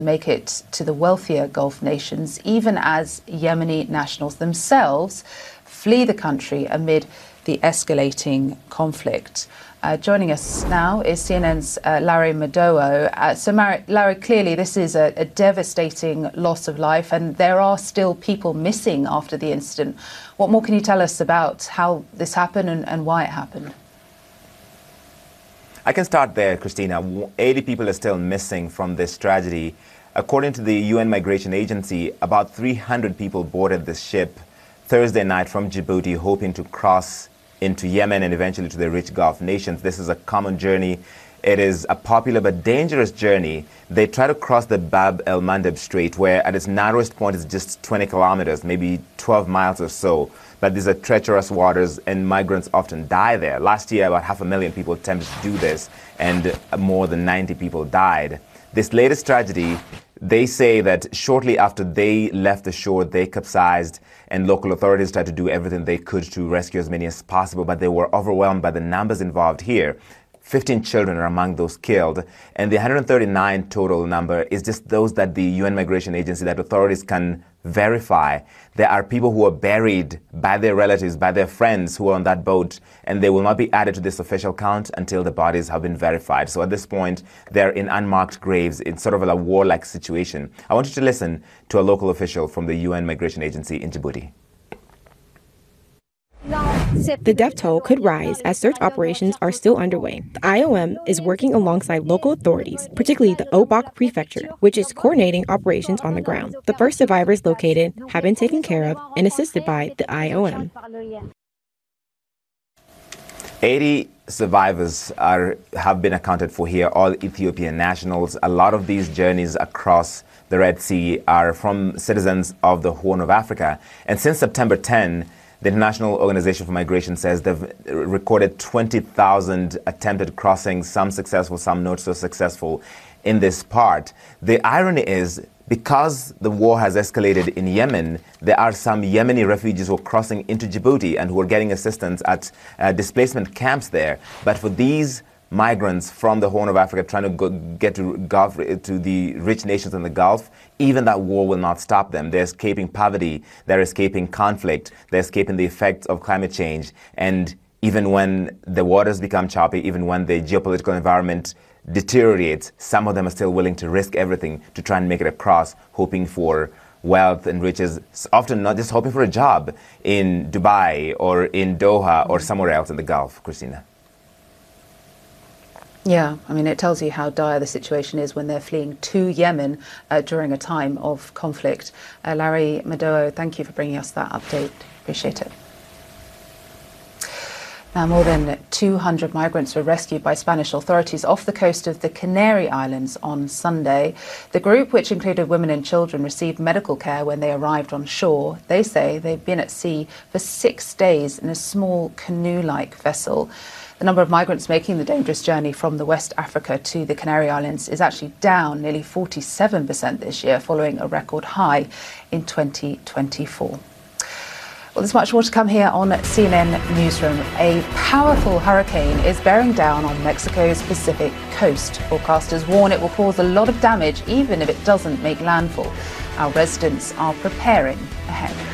make it to the wealthier Gulf nations, even as Yemeni nationals themselves flee the country amid the escalating conflict. Joining us now is CNN's Larry Madowo. So, Larry, clearly this is a devastating loss of life, and there are still people missing after the incident. What more can you tell us about how this happened and why it happened? I can start there, Christina. 80 people are still missing from this tragedy. According to the UN Migration Agency, about 300 people boarded the ship Thursday night from Djibouti, hoping to cross into Yemen and eventually to the rich Gulf nations. This is a common journey. It is a popular but dangerous journey. They try to cross the Bab el Mandeb Strait, where at its narrowest point is just 20 kilometers, maybe 12 miles or so. But these are treacherous waters, and migrants often die there. Last year, about 500,000 people attempted to do this, and more than 90 people died. This latest tragedy, they say that shortly after they left the shore, they capsized, and local authorities tried to do everything they could to rescue as many as possible, but they were overwhelmed by the numbers involved here. 15 children are among those killed, and the 139 total number is just those that the UN Migration Agency, that authorities can verify. There are people who are buried by their relatives, by their friends who are on that boat, and they will not be added to this official count until the bodies have been verified. So at this point, they're in unmarked graves. It's sort of a war-like situation. I want you to listen to a local official from the UN Migration Agency in Djibouti. The death toll could rise as search operations are still underway. The IOM is working alongside local authorities, particularly the Obok Prefecture, which is coordinating operations on the ground. The first survivors located have been taken care of and assisted by the IOM. 80 survivors have been accounted for here, all Ethiopian nationals. A lot of these journeys across the Red Sea are from citizens of the Horn of Africa. And since September 10, the International Organization for Migration says they've recorded 20,000 attempted crossings, some successful, some not so successful in this part. The irony is, because the war has escalated in Yemen, there are some Yemeni refugees who are crossing into Djibouti and who are getting assistance at displacement camps there. But for these migrants from the Horn of Africa trying to get to the rich nations in the Gulf, even that war will not stop them. They're escaping poverty, they're escaping conflict, they're escaping the effects of climate change. And even when the waters become choppy, even when the geopolitical environment deteriorates, some of them are still willing to risk everything to try and make it across, hoping for wealth and riches, often not just hoping for a job in Dubai or in Doha or somewhere else in the Gulf. Christina. Yeah, I mean, it tells you how dire the situation is when they're fleeing to Yemen during a time of conflict. Larry Madowo, thank you for bringing us that update. Appreciate it. Now, more than 200 migrants were rescued by Spanish authorities off the coast of the Canary Islands on Sunday. The group, which included women and children, received medical care when they arrived on shore. They say they've been at sea for 6 days in a small canoe-like vessel. The number of migrants making the dangerous journey from the West Africa to the Canary Islands is actually down nearly 47% this year, following a record high in 2024. Well, there's much more to come here on CNN Newsroom. A powerful hurricane is bearing down on Mexico's Pacific coast. Forecasters warn it will cause a lot of damage, even if it doesn't make landfall. Our residents are preparing ahead.